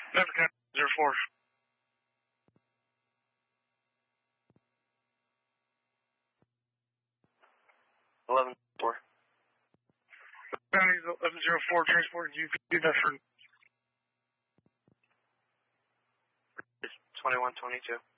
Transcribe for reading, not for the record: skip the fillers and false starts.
Cat 04. 11-4. County 1104, transporting UP veteran. 2122.